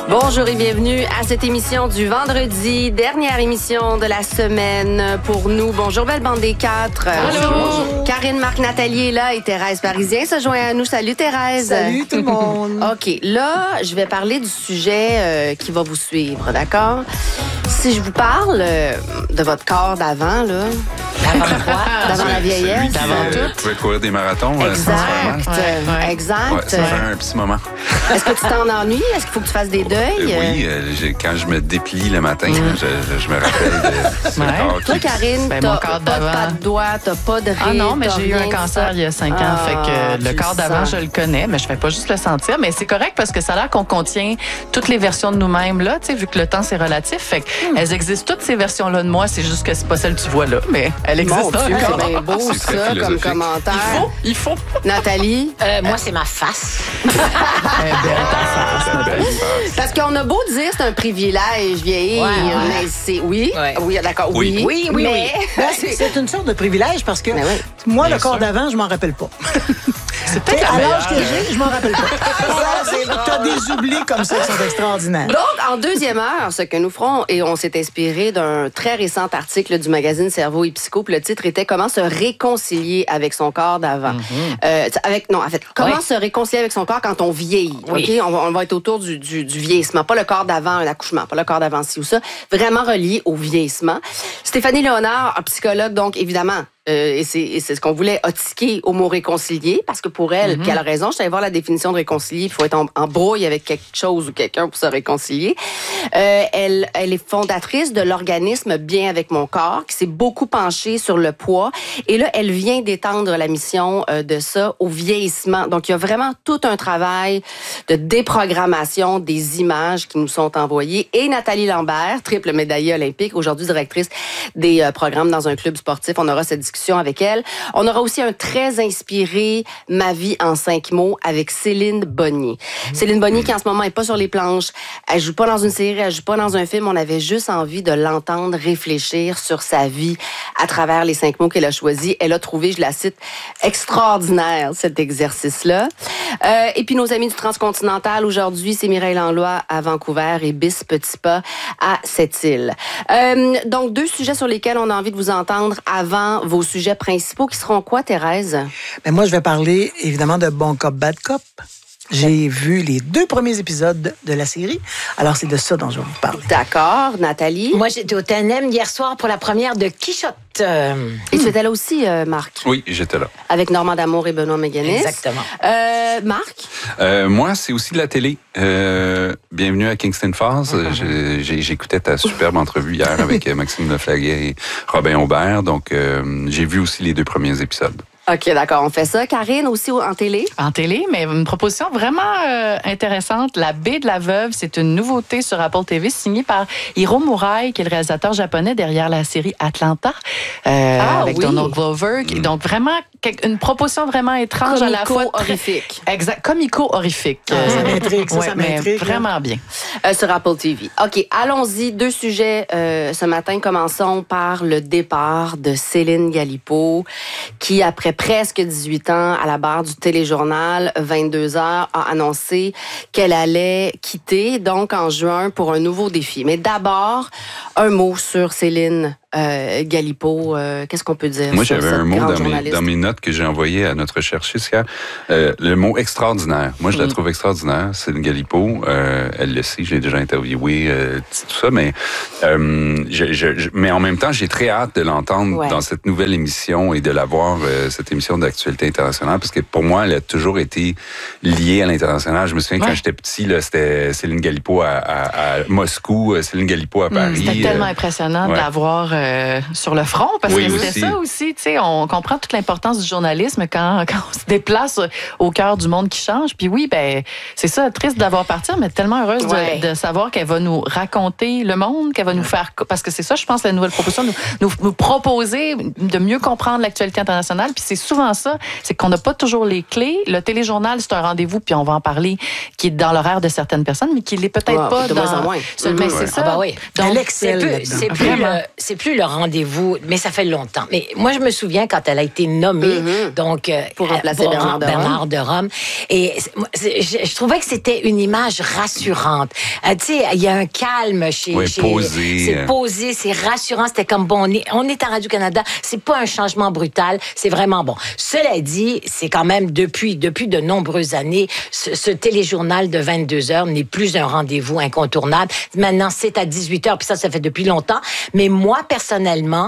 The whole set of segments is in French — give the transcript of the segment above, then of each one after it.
Bonjour et bienvenue à cette émission du vendredi, dernière émission de la semaine pour nous. Bonjour, belle bande des quatre. Allô. Karine, Marc, Nathalie est là et Thérèse Parisien se joint à nous. Salut Thérèse. Salut tout le monde. OK, là, je vais parler du sujet qui va vous suivre, d'accord? Si je vous parle de votre corps d'avant, là... D'avant la vieillesse. D'avant tout. Vous pouvez courir des marathons. Exact. Exact. Ouais, ça fait un petit moment. Est-ce que tu t'en ennuies? Est-ce qu'il faut que tu fasses des deuils? Oui, quand je me déplie le matin, je me rappelle de ce corps. Toi, Karine, t'as pas de doigts, t'as pas de rides. Ah non, mais j'ai eu un cancer il y a 5 ans. Fait que le corps d'avant, je le connais, mais je fais pas juste le sentir. Mais c'est correct parce que ça a l'air qu'on contient toutes les versions de nous-mêmes, là, tu sais, vu que le temps, c'est relatif. Fait qu'elles existent toutes ces versions-là de moi. C'est juste que c'est pas celle que tu vois là, mais elle existe encore. C'est bien beau, ça, comme commentaire. Il faut. Nathalie? Moi, c'est ma face. Parce qu'on a beau dire c'est un privilège vieillir, mais c'est... Oui, d'accord, oui. Mais... C'est une sorte de privilège parce que moi, le corps d'avant, je m'en rappelle pas. C'est peut-être à l'âge que j'ai, je m'en rappelle pas. T'as des oublis comme ça qui sont extraordinaires. Donc, en deuxième heure, ce que nous ferons, et on s'est inspiré d'un très récent article du magazine Cerveau et Psycho, puis le titre était « Comment se réconcilier avec son corps d'avant ». Comment se réconcilier avec son corps quand on vieillit. Okay? On va être autour du vieillissement, pas le corps d'avant un accouchement, pas le corps d'avant ci ou ça, vraiment relié au vieillissement. Stéphanie Léonard, psychologue, donc évidemment, et c'est ce qu'on voulait tiquer au mot réconcilier, parce que pour elle, puis elle a raison, je suis allée voir la définition de réconcilier, il faut être en brouille avec quelque chose ou quelqu'un pour se réconcilier. Elle est fondatrice de l'organisme Bien avec mon corps, qui s'est beaucoup penchée sur le poids, et là, elle vient d'étendre la mission de ça au vieillissement. Donc, il y a vraiment tout un travail de déprogrammation des images qui nous sont envoyées. Et Nathalie Lambert, triple médaillée olympique, aujourd'hui directrice des programmes dans un club sportif, on aura cette discussion avec elle. On aura aussi un très inspiré Ma vie en 5 mots avec Céline Bonnier. Céline Bonnier qui en ce moment est pas sur les planches, elle joue pas dans une série, elle joue pas dans un film, on avait juste envie de l'entendre réfléchir sur sa vie à travers les 5 mots qu'elle a choisis. Elle a trouvé, je la cite, extraordinaire cet exercice-là. Et puis nos amis du Transcontinental, aujourd'hui, c'est Mireille Langlois à Vancouver et Bis Petit Pas à Sept-Îles. Donc, 2 sujets sur lesquels on a envie de vous entendre avant vos sujets principaux, qui seront quoi, Thérèse? Ben moi, je vais parler, évidemment, de Bon Cop, Bad Cop. J'ai vu les 2 premiers épisodes de la série. Alors, c'est de ça dont je vais vous parler. D'accord. Nathalie? Moi, j'étais au TNM hier soir pour la première de Quichotte. Et tu étais là aussi, Marc? Oui, j'étais là. Avec Normand D'Amour et Benoît Méganis. Exactement. Marc? Moi, c'est aussi de la télé. Bienvenue à Kingston Falls. J'écoutais ta superbe entrevue hier avec Maxime Leflaguet et Robin Aubert. Donc, j'ai vu aussi les 2 premiers épisodes. OK, d'accord, on fait ça. Karine, aussi en télé? En télé, mais une proposition vraiment intéressante. La baie de la veuve, c'est une nouveauté sur Apple TV signée par Hiro Murai, qui est le réalisateur japonais derrière la série Atlanta, avec Donald Glover. Donc, vraiment, une proposition vraiment étrange à la fois. Horrifique. Exact, comico-horrifique. Ça m'intrigue, ça m'intrigue. Vraiment bien. Sur Apple TV. OK, allons-y. 2 sujets ce matin. Commençons par le départ de Céline Galipeau, qui, après presque 18 ans à la barre du téléjournal 22h, a annoncé qu'elle allait quitter, donc en juin, pour un nouveau défi. Mais d'abord, un mot sur Céline Galipeau. Qu'est-ce qu'on peut dire? Moi, j'avais un mot dans mes notes que j'ai envoyé à notre chercheuse. Le mot extraordinaire. Moi, je la trouve extraordinaire. Céline Galipeau, elle le sait, je l'ai déjà interviewé, tout ça, mais en même temps, j'ai très hâte de l'entendre dans cette nouvelle émission et de la voir, cette émission d'actualité internationale, parce que pour moi, elle a toujours été liée à l'international. Je me souviens quand j'étais petit, là, c'était Céline Galipeau à Moscou, Céline Galipeau à Paris. C'était tellement impressionnant de la voir sur le front, parce que c'était ça aussi, tu sais, on comprend toute l'importance du journalisme quand on se déplace au cœur du monde qui change. Puis oui, ben c'est ça, triste d'avoir parti, mais tellement heureuse de savoir qu'elle va nous raconter le monde, qu'elle va nous faire, parce que c'est ça, je pense, la nouvelle proposition, nous proposer de mieux comprendre l'actualité internationale. Puis c'est souvent ça, c'est qu'on n'a pas toujours les clés. Le téléjournal, c'est un rendez-vous, puis on va en parler, qui est dans l'horaire de certaines personnes, mais qui l'est peut-être pas de dans... moins en moins. Mais c'est ça. Ah bah oui. Donc, elle excelle. C'est plus plus le rendez-vous, mais ça fait longtemps. Mais moi, je me souviens quand elle a été nommée, donc pour remplacer Bernard de Rome. Et je trouvais que c'était une image rassurante. Tu sais, il y a un calme chez... posé. C'est posé, c'est rassurant. C'était comme, bon, on est à Radio-Canada. C'est pas un changement brutal. C'est vraiment bon. Cela dit, c'est quand même depuis de nombreuses années, ce téléjournal de 22 heures n'est plus un rendez-vous incontournable. Maintenant, c'est à 18 heures, puis ça fait depuis longtemps. Mais moi, personnellement,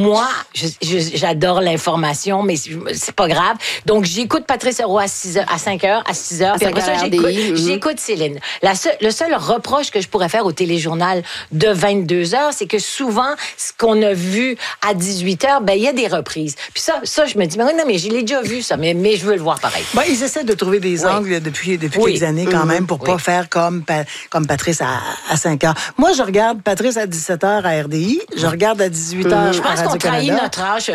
j'adore l'information, mais c'est pas grave. Donc, j'écoute Patrice Roy à 5 heures, à 6 heures. Puis après ça, j'écoute Céline. Le seul reproche que je pourrais faire au téléjournal de 22 heures, c'est que souvent, ce qu'on a vu à 18 heures, ben, il y a des reprises. Puis ça, je me dis, non, mais je l'ai déjà vu, ça, mais je veux le voir pareil. Ben, ils essaient de trouver des angles depuis quelques années quand même pour pas faire comme Patrice à 5 heures. Moi, je regarde Patrice à 17 heures à RDI, je regarde à 18 heures je pense qu'on trahit notre âge.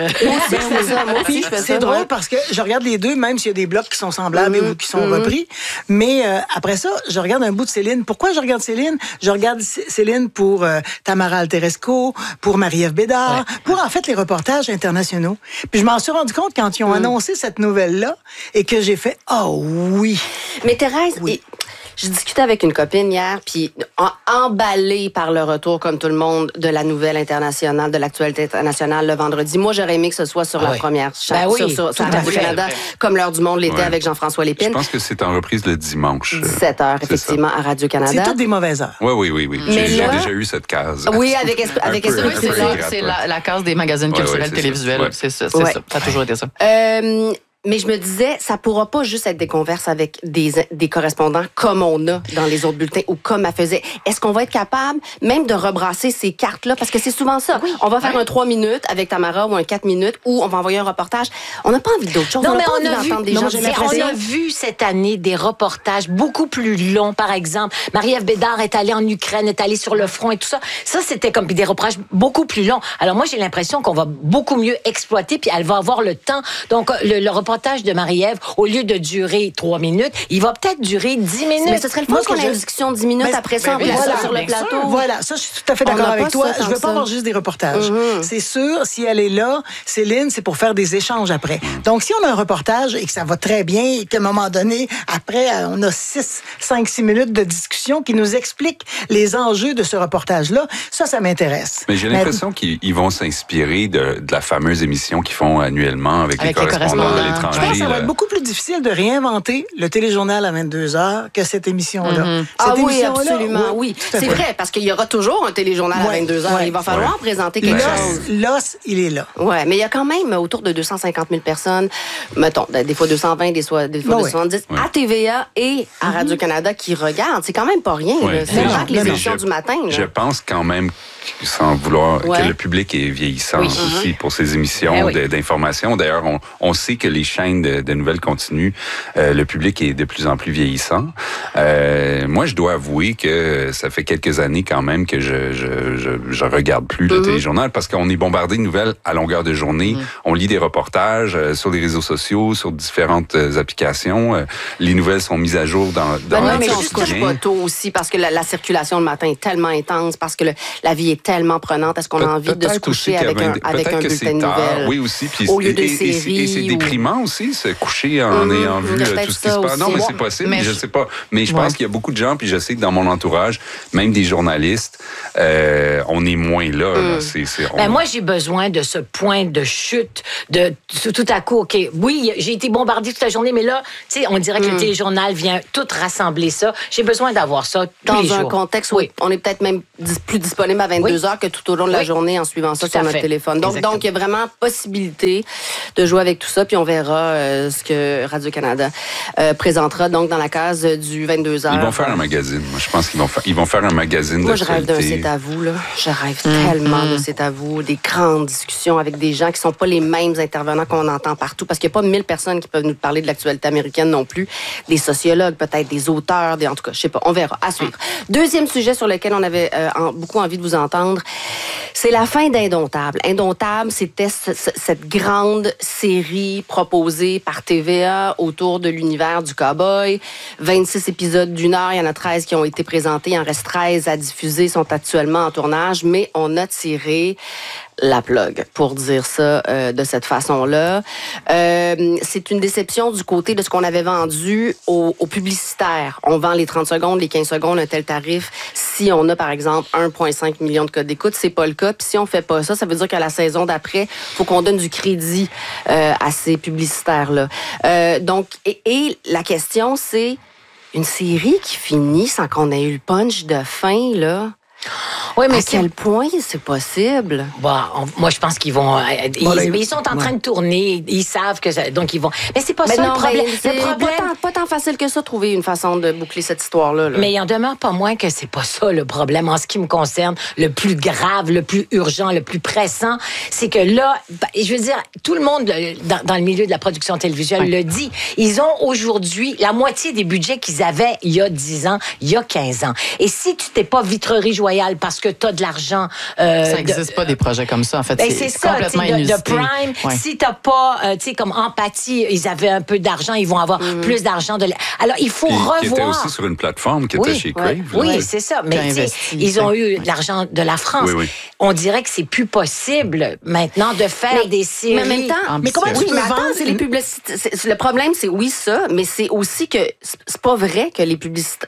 C'est drôle parce que je regarde les deux, même s'il y a des blocs qui sont semblables ou qui sont repris. Mais après ça, je regarde un bout de Céline. Pourquoi je regarde Céline? Je regarde Céline pour Tamara Alteresco, pour Marie-Ève Bédard, pour en fait les reportages internationaux. Puis je m'en suis rendu compte quand ils ont annoncé cette nouvelle-là et que j'ai fait « Oh oui! » Mais Thérèse, je discutais avec une copine hier, puis emballée par le retour, comme tout le monde, de la nouvelle internationale, de l'actualité internationale le vendredi. Moi, j'aurais aimé que ce soit sur la première chaîne, sur Radio-Canada, comme l'heure du monde l'était avec Jean-François Lépine. Je pense que c'est en reprise le dimanche. 17h, effectivement, à Radio-Canada. C'est toutes des mauvaises heures. Oui. Mais j'ai déjà eu cette case. Oui, avec c'est la case des magazines culturels télévisuels. C'est ça. Ça a toujours été ça. Mais je me disais, ça pourra pas juste être des converses avec des correspondants comme on a dans les autres bulletins ou comme elle faisait. Est-ce qu'on va être capable même de rebrasser ces cartes-là? Parce que c'est souvent ça. Oui. On va faire un 3 minutes avec Tamara ou un 4 minutes ou on va envoyer un reportage. On n'a pas envie d'autre chose. Non, mais on a vu cette année des reportages beaucoup plus longs, par exemple. Marie-Ève Bédard est allée en Ukraine, est allée sur le front et tout ça. Ça, c'était comme des reportages beaucoup plus longs. Alors moi, j'ai l'impression qu'on va beaucoup mieux exploiter puis elle va avoir le temps. Donc, le reportage de Marie-Ève, au lieu de durer 3 minutes, il va peut-être durer 10 minutes. Mais ce serait le fun qu'on ait une discussion de 10 minutes après ça, on place ça sur le plateau. Voilà, ça, je suis tout à fait d'accord avec toi. Je veux pas avoir juste des reportages. C'est sûr, si elle est là, Céline, c'est pour faire des échanges après. Donc, si on a un reportage et que ça va très bien et qu'à un moment donné, après, on a 5-6 minutes de discussion qui nous expliquent les enjeux de ce reportage-là, ça m'intéresse. Mais j'ai l'impression qu'ils vont s'inspirer de la fameuse émission qu'ils font annuellement avec les correspondants à l'étranger. Je pense que ça va être beaucoup plus difficile de réinventer le téléjournal à 22 heures que cette émission-là. Oui, absolument, oui. C'est vrai, parce qu'il y aura toujours un téléjournal à 22 heures. Il va falloir présenter quelque chose. L'os, il est là. Oui, mais il y a quand même autour de 250 000 personnes, mettons, des fois 220, des fois 270, à TVA et à Radio-Canada qui regardent. C'est quand même pas rien. C'est vrai que les émissions du matin. Je pense quand même, sans vouloir, que le public est vieillissant aussi pour ces émissions d'information. D'ailleurs, on sait que les chaînes de nouvelles continues, le public est de plus en plus vieillissant. Moi, je dois avouer que ça fait quelques années quand même que je regarde plus le téléjournal parce qu'on est bombardé de nouvelles à longueur de journée. On lit des reportages sur les réseaux sociaux, sur différentes applications. Les nouvelles sont mises à jour dans mais on se couche pas tôt aussi parce que la circulation le matin est tellement intense, parce que la vie est tellement prenante. Est-ce qu'on a envie de se coucher avec un bulletin de nouvelles? Oui, aussi. Puis au lieu de séries. Et c'est déprimant aussi, se coucher en ayant vu tout ce qui se passe. Non, mais c'est possible. Mais je sais pas. Mais je pense qu'il y a beaucoup de gens, puis je sais que dans mon entourage, même des journalistes, on est moins là. Moi, j'ai besoin de ce point de chute, de tout à coup, OK, oui, j'ai été bombardée toute la journée, mais là, tu sais, on dirait que le téléjournal vient tout rassembler ça. J'ai besoin d'avoir ça tous les jours. Dans un contexte où on est peut-être même plus disponible à 22 heures que tout au long de la journée en suivant ça sur notre téléphone. Donc, il y a vraiment possibilité de jouer avec tout ça, puis on verra ce que Radio-Canada présentera donc dans la case du 22 heures. Ils vont faire un magazine. Moi, je pense qu'ils vont faire un magazine. Moi, je rêve d'un C'est à vous, là. Je rêve tellement de C'est à vous, des grandes discussions avec des gens qui sont pas les mêmes intervenants qu'on entend partout, parce qu'il n'y a pas 1000 personnes qui peuvent nous parler de l'actualité américaine non plus. Des sociologues, peut-être, des auteurs, en tout cas, je sais pas, on verra, à suivre. Deuxième sujet sur lequel on avait beaucoup envie de vous entendre. C'est la fin d'Indomptable. Indomptable, c'était cette grande série proposée par TVA autour de l'univers du cow-boy. 26 épisodes d'1 heure, il y en a 13 qui ont été présentés, il en reste 13 à diffuser, sont actuellement en tournage, mais on a tiré la plug, pour dire ça de cette façon-là. C'est une déception du côté de ce qu'on avait vendu aux publicitaires. On vend les 30 secondes, les 15 secondes, un tel tarif. Si on a, par exemple, 1,5 million de codes d'écoute, c'est pas le cas. Puis si on fait pas ça, ça veut dire qu'à la saison d'après, faut qu'on donne du crédit à ces publicitaires-là. Donc, et la question, c'est une série qui finit sans qu'on ait eu le punch de fin, là. Oui, mais à quel point c'est possible? Moi, je pense qu'ils vont... ils sont en train de tourner. Ils savent que ça... Donc, ils vont... Mais c'est pas ça le problème. C'est pas tant facile que ça, trouver une façon de boucler cette histoire-là. Là. Mais il en demeure pas moins que c'est pas ça le problème. En ce qui me concerne, le plus grave, le plus urgent, le plus pressant, c'est que là, je veux dire, tout le monde dans le milieu de la production télévisuelle le dit. Ils ont aujourd'hui la moitié des budgets qu'ils avaient il y a 10 ans, il y a 15 ans. Et si tu t'es pas Vitrerie Joyale parce que tu as de l'argent... ça n'existe pas des projets comme ça, en fait. C'est complètement inusité. De Prime, si tu n'as pas, tu sais, comme Empathie, ils avaient un peu d'argent, ils vont avoir plus d'argent. Alors, il faut revoir... Qui était aussi sur une plateforme qui était chez Crave. Oui, c'est ça. Mais ils ont eu de l'argent de la France. Oui. On dirait que c'est plus possible maintenant de faire des séries. Mais en même temps, mais comment tu peux vendre... c'est les publicités. Le problème, c'est ça, mais c'est aussi que c'est pas vrai que les publicités...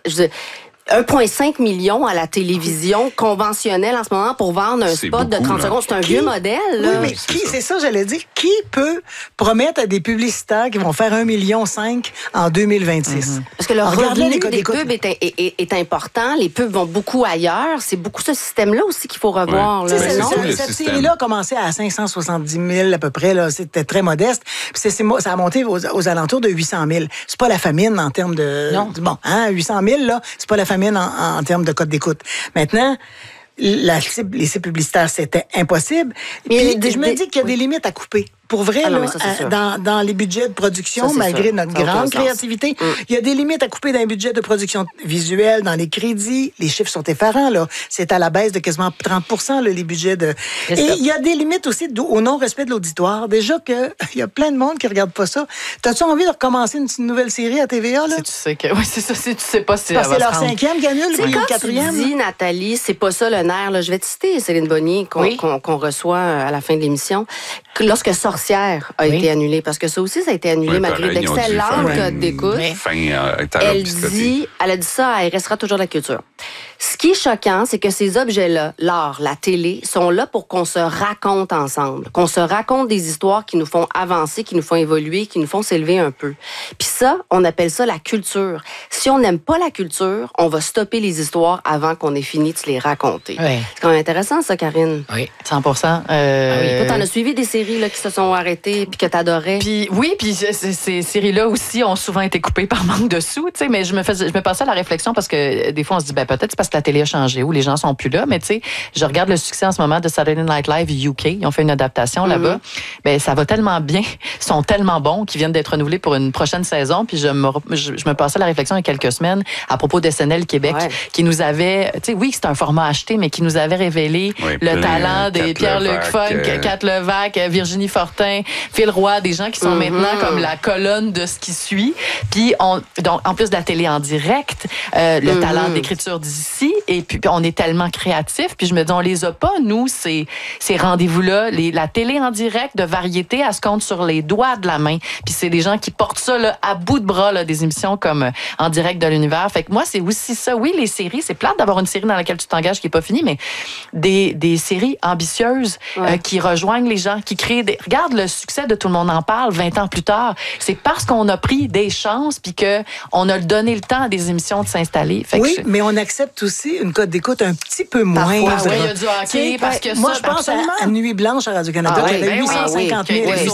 1,5 million à la télévision conventionnelle en ce moment pour vendre un spot de 30 secondes. C'est un vieux modèle. Là. Oui, mais c'est ça, j'allais dire. Qui peut promettre à des publicitaires qui vont faire 1,5 million en 2026? Parce que le revenu des pubs est important. Les pubs vont beaucoup ailleurs. C'est beaucoup ce système-là aussi qu'il faut revoir. Là, cette série-là a commencé à 570 000 à peu près. Là. C'était très modeste. Puis ça a monté aux alentours de 800 000. C'est pas la famine en termes de... Non. Bon, 800 000, là, c'est pas la famine en termes de code d'écoute. Maintenant, les cibles publicitaires, c'était impossible. Puis, je me dis qu'il y a des limites à couper. Pour vrai, dans les budgets de production, malgré notre grande créativité, il y a des limites à couper dans les budgets de production visuelle, dans les crédits. Les chiffres sont effarants, là. C'est à la baisse de quasiment 30%, là, les budgets de... Et il y a des limites aussi au non-respect de l'auditoire. Déjà qu'il y a plein de monde qui ne regarde pas ça. T'as-tu envie de recommencer une nouvelle série à TVA, là? Si tu sais que... Oui, c'est ça. Si tu sais pas si... C'est leur 5e qui annule, puis le 4e. Tu dis, Nathalie, c'est pas ça le nerf, là. Je vais te citer Céline Bonnier, qu'on reçoit à la fin de l'émission. Lorsque Sorcière a été annulée, parce que ça aussi, ça a été annulé malgré d'excellents codes d'écoute. Elle a dit ça, elle restera toujours la culture. Ce qui est choquant, c'est que ces objets-là, l'art, la télé, sont là pour qu'on se raconte ensemble, qu'on se raconte des histoires qui nous font avancer, qui nous font évoluer, qui nous font s'élever un peu. Puis ça, on appelle ça la culture. Si on n'aime pas la culture, on va stopper les histoires avant qu'on ait fini de se les raconter. Oui. C'est quand même intéressant, ça, Karine. Oui, 100%. Toi, t'en as suivi des séries là, qui se sont arrêtées puis que t'adorais. Puis puis ces séries-là aussi ont souvent été coupées par manque de sous, tu sais, mais je me passais la réflexion parce que des fois, on se dit, peut-être c'est parce que la télé a changé ou les gens sont plus là, mais tu sais, je regarde le succès en ce moment de Saturday Night Live UK, ils ont fait une adaptation là-bas, ça va tellement bien, ils sont tellement bons qu'ils viennent d'être renouvelés pour une prochaine saison, puis je me passais la réflexion il y a quelques semaines à propos de SNL Québec, qui nous avait, tu sais, oui, c'est un format acheté, mais qui nous avait révélé le talent des Pierre-Luc Funk, Kat Levac, Virginie Fortin, Phil Roy, des gens qui sont maintenant comme la colonne de ce qui suit, puis donc en plus de la télé en direct, le talent d'écriture d'ici, et puis on est tellement créatifs, puis je me dis, on les a pas, nous, ces rendez-vous-là, la télé en direct de variété, elle se compte sur les doigts de la main, puis c'est des gens qui portent ça là, à bout de bras, là, des émissions comme En direct de l'univers. Fait que moi, c'est aussi ça. Oui, les séries, c'est plate d'avoir une série dans laquelle tu t'engages qui est pas finie, mais des séries ambitieuses qui rejoignent les gens, qui créent des... Regarde le succès de Tout le monde en parle 20 ans plus tard. C'est parce qu'on a pris des chances puis qu'on a donné le temps à des émissions de s'installer. Fait mais on accepte aussi une cote d'écoute un petit peu moins. Oui, il y a du hockey, parce que moi, je pense à Nuit blanche à Radio-Canada. J'avais 850 000.